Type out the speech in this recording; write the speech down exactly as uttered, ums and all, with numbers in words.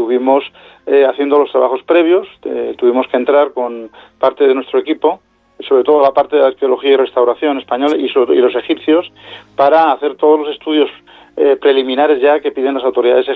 estuvimos eh, haciendo los trabajos previos. Eh, tuvimos que entrar con parte de nuestro equipo, sobre todo la parte de arqueología y restauración española y, sobre, y los egipcios, para hacer todos los estudios eh, preliminares ya que piden las autoridades egipcias